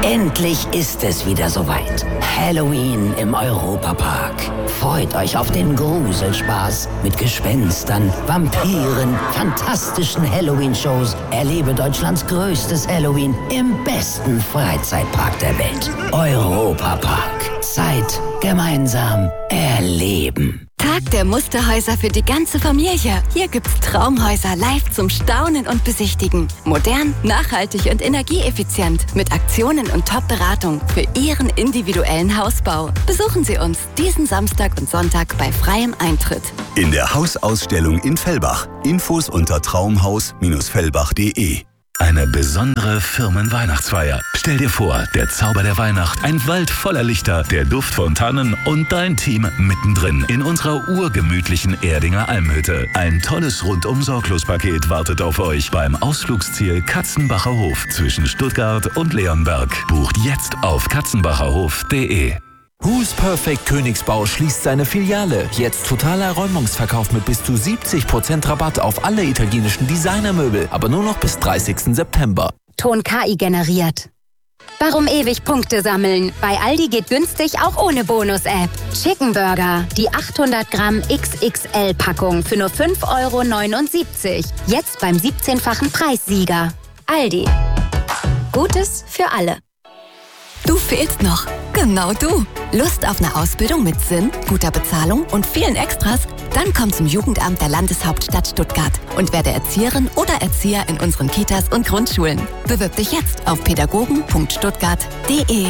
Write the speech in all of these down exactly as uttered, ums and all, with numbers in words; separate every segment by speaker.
Speaker 1: Endlich ist es wieder soweit. Halloween im Europapark. Freut euch auf den Gruselspaß mit Gespenstern, Vampiren, fantastischen Halloween-Shows. Erlebe Deutschlands größtes Halloween im besten Freizeitpark der Welt. Europapark. Zeit gemeinsam erleben.
Speaker 2: Tag der Musterhäuser für die ganze Familie. Hier gibt's Traumhäuser live zum Staunen und Besichtigen. Modern, nachhaltig und energieeffizient. Mit Aktionen und Top-Beratung für Ihren individuellen Hausbau. Besuchen Sie uns diesen Samstag und Sonntag bei freiem Eintritt.
Speaker 3: In der Hausausstellung in Fellbach. Infos unter traumhaus Bindestrich fellbach punkt de.
Speaker 4: Eine besondere Firmenweihnachtsfeier. Stell dir vor, der Zauber der Weihnacht, ein Wald voller Lichter, der Duft von Tannen und dein Team mittendrin in unserer urgemütlichen Erdinger Almhütte. Ein tolles Rundum-Sorglos-Paket wartet auf euch beim Ausflugsziel Katzenbacher Hof zwischen Stuttgart und Leonberg. Bucht jetzt auf katzenbacherhof punkt de.
Speaker 5: Who's Perfect Königsbau schließt seine Filiale. Jetzt totaler Räumungsverkauf mit bis zu siebzig Prozent Rabatt auf alle italienischen Designermöbel. Aber nur noch bis dreißigsten September.
Speaker 6: Ton K I generiert. Warum ewig Punkte sammeln? Bei Aldi geht günstig auch ohne Bonus-App. Chicken Burger, die achthundert Gramm X X L-Packung für nur fünf Euro neunundsiebzig. Jetzt beim siebzehnfachen Preissieger. Aldi. Gutes für alle.
Speaker 2: Du fehlst noch. Genau du. Lust auf eine Ausbildung mit Sinn, guter Bezahlung und vielen Extras? Dann komm zum Jugendamt der Landeshauptstadt Stuttgart und werde Erzieherin oder Erzieher in unseren Kitas und Grundschulen. Bewirb dich jetzt auf pädagogen punkt stuttgart punkt de.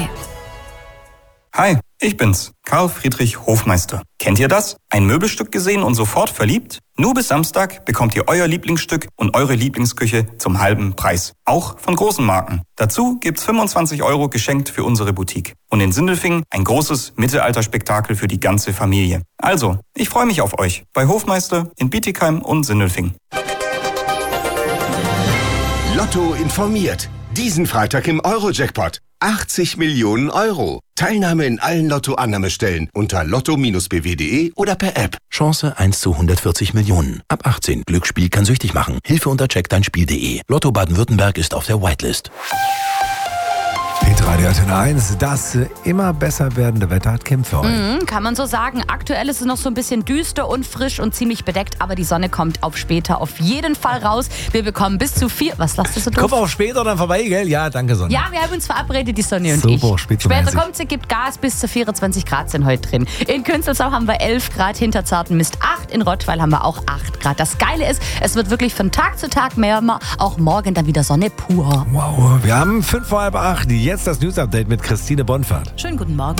Speaker 7: Hi, ich bin's, Karl Friedrich Hofmeister. Kennt ihr das? Ein Möbelstück gesehen und sofort verliebt? Nur bis Samstag bekommt ihr euer Lieblingsstück und eure Lieblingsküche zum halben Preis. Auch von großen Marken. Dazu gibt's fünfundzwanzig Euro geschenkt für unsere Boutique. Und in Sindelfingen ein großes Mittelalterspektakel für die ganze Familie. Also, ich freue mich auf euch bei Hofmeister in Bietigheim und Sindelfingen.
Speaker 8: Lotto informiert. Diesen Freitag im Euro-Jackpot. achtzig Millionen Euro. Teilnahme in allen Lotto-Annahmestellen unter lotto Bindestrich b w punkt de oder per App.
Speaker 9: Chance eins zu hundertvierzig Millionen. Ab achtzehn. Glücksspiel kann süchtig machen. Hilfe unter check dein Spiel punkt de. Lotto Baden-Württemberg ist auf der Whitelist.
Speaker 10: Hitradio Antenne eins, das immer besser werdende Wetter hat Kim für euch.
Speaker 11: Mhm, kann man so sagen. Aktuell ist es noch so ein bisschen düster und frisch und ziemlich bedeckt, aber die Sonne kommt auf später auf jeden Fall raus. Wir bekommen bis zu vier... Was lasst du so doof?
Speaker 10: Komm auf später dann vorbei, gell? Ja, danke Sonne.
Speaker 11: Ja, wir haben uns verabredet, die Sonne und
Speaker 10: Super,
Speaker 11: ich. Später kommt sie, gibt Gas, bis zu vierundzwanzig Grad sind heute drin. In Künzelsau haben wir elf Grad, hinter Zartenmist acht, in Rottweil haben wir auch acht Grad. Das Geile ist, es wird wirklich von Tag zu Tag mehr, auch morgen dann wieder Sonne pur.
Speaker 10: Wow, wir haben fünf vor halb acht, jetzt das News-Update mit Christine Bonfahrt.
Speaker 12: Schönen guten Morgen.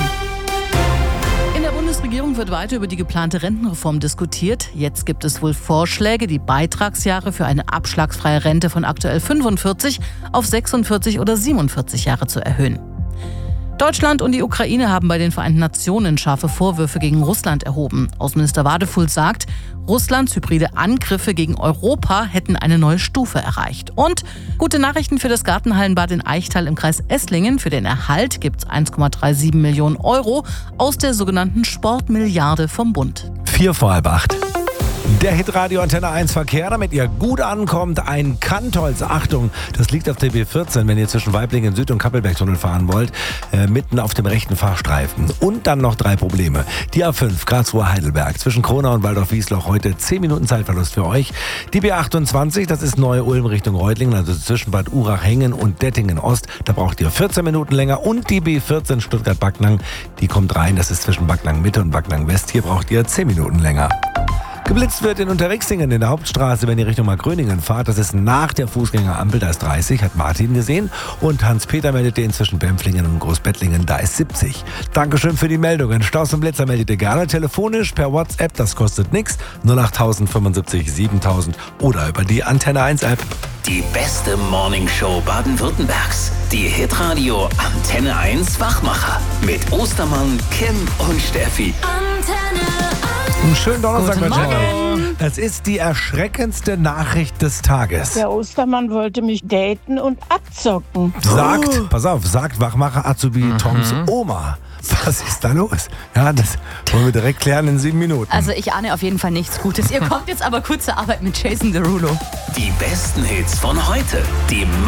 Speaker 12: In der Bundesregierung wird weiter über die geplante Rentenreform diskutiert. Jetzt gibt es wohl Vorschläge, die Beitragsjahre für eine abschlagsfreie Rente von aktuell fünfundvierzig auf sechsundvierzig oder siebenundvierzig Jahre zu erhöhen. Deutschland und die Ukraine haben bei den Vereinten Nationen scharfe Vorwürfe gegen Russland erhoben. Außenminister Wadefuhl sagt, Russlands hybride Angriffe gegen Europa hätten eine neue Stufe erreicht. Und gute Nachrichten für das Gartenhallenbad in Eichtal im Kreis Esslingen. Für den Erhalt gibt es eins Komma siebenunddreißig Millionen Euro aus der sogenannten Sportmilliarde vom Bund.
Speaker 10: Vier vor halb acht. Der Hitradio Antenne eins Verkehr, damit ihr gut ankommt, ein Kantholz. Achtung, das liegt auf der B vierzehn, wenn ihr zwischen Weiblingen Süd und Kappelbergtunnel fahren wollt, äh, mitten auf dem rechten Fahrstreifen. Und dann noch drei Probleme. Die A fünf, Karlsruhe Heidelberg, zwischen Kronau und Waldorf-Wiesloch, heute zehn Minuten Zeitverlust für euch. Die B achtundzwanzig, das ist Neu-Ulm Richtung Reutlingen, also zwischen Bad Urach-Hengen und Dettingen-Ost, da braucht ihr vierzehn Minuten länger. Und die B vierzehn Stuttgart-Backnang, die kommt rein, das ist zwischen Backnang-Mitte und Backnang-West, hier braucht ihr zehn Minuten länger. Geblitzt wird in Unterwechsingen in der Hauptstraße, wenn ihr Richtung Markgröningen fahrt. Das ist nach der Fußgängerampel, da ist dreißig, hat Martin gesehen. Und Hans-Peter meldet den zwischen Bempflingen und Großbettlingen, da ist siebzig. Dankeschön für die Meldungen. Staus und Blitzer meldet ihr gerne telefonisch per WhatsApp, das kostet nichts. null acht fünfundsiebzig siebentausend oder über die Antenne eins App.
Speaker 1: Die beste Morningshow Baden-Württembergs. Die Hitradio Antenne eins Wachmacher. Mit Ostermann, Kim und Steffi.
Speaker 6: Antenne
Speaker 10: Einen schönen Donnerstag, mein Morgen. Das ist die erschreckendste Nachricht des Tages.
Speaker 13: Der Ostermann wollte mich daten und abzocken.
Speaker 10: Sagt,
Speaker 13: oh.
Speaker 10: pass auf, sagt Wachmacher Azubi mhm. Toms Oma. Was ist da los? Ja, das wollen wir direkt klären in sieben Minuten.
Speaker 11: Also ich ahne auf jeden Fall nichts Gutes. Ihr kommt jetzt aber kurz zur Arbeit mit Jason Derulo.
Speaker 1: Die besten Hits von heute. Die